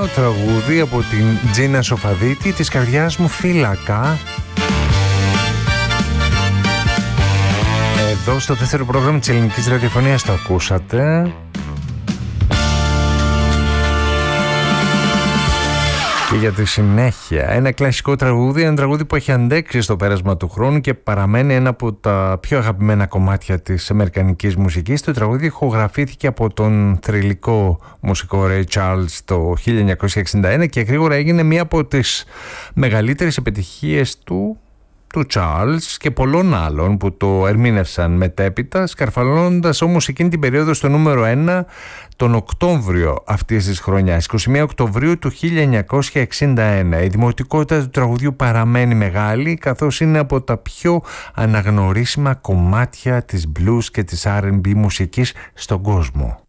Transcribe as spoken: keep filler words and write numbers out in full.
τραγούδι από την Τζίνα Σοφαδίτη, της καρδιάς μου φύλακα. Εδώ στο δεύτερο πρόγραμμα της ελληνικής ραδιοφωνίας το ακούσατε. Και για τη συνέχεια, ένα κλασικό τραγούδι, ένα τραγούδι που έχει αντέξει στο πέρασμα του χρόνου και παραμένει ένα από τα πιο αγαπημένα κομμάτια της αμερικανικής μουσικής. Το τραγούδι ηχογραφήθηκε από τον θρυλικό μουσικό Ray Charles το χίλια εννιακόσια εξήντα ένα και γρήγορα έγινε μία από τις μεγαλύτερες επιτυχίες του, του Charles και πολλών άλλων που το ερμήνευσαν μετέπειτα, σκαρφαλώνοντας όμως εκείνη την περίοδο στο νούμερο ένα τον Οκτώβριο αυτής της χρονιάς, είκοσι μία Οκτωβρίου του χίλια εννιακόσια εξήντα ένα. Η δημοτικότητα του τραγουδιού παραμένει μεγάλη, καθώς είναι από τα πιο αναγνωρίσιμα κομμάτια της blues και της αρ εντ μπι μουσικής στον κόσμο.